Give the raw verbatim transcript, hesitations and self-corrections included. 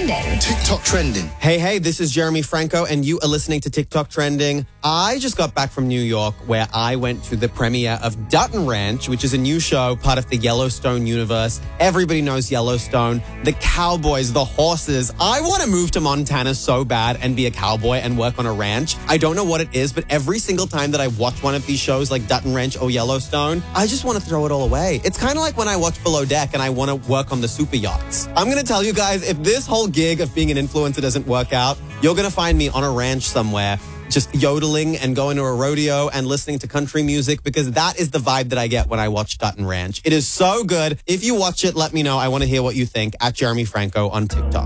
Trending. TikTok Trending. Hey, hey, this is Jeremy Franco, and you are listening to TikTok Trending. I just got back from New York, where I went to the premiere of Dutton Ranch, which is a new show, part of the Yellowstone universe. Everybody knows Yellowstone. The cowboys, the horses. I want to move to Montana so bad and be a cowboy and work on a ranch. I don't know what it is, but every single time that I watch one of these shows like Dutton Ranch or Yellowstone, I just want to throw it all away. It's kind of like when I watch Below Deck and I want to work on the super yachts. I'm going to tell you guys, if this whole gig of being an influencer doesn't work out, you're going to find me on a ranch somewhere, just yodeling and going to a rodeo and listening to country music, because that is the vibe that I get when I watch Dutton Ranch. It is so good. If you watch it, let me know. I want to hear what you think at Jeremy Franco on TikTok.